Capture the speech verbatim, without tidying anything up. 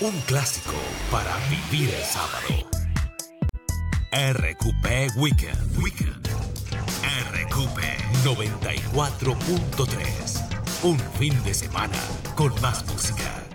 Un clásico para vivir el sábado. R Q P Weekend. Weekend. R Q P noventa y cuatro punto tres. Un fin de semana con más música.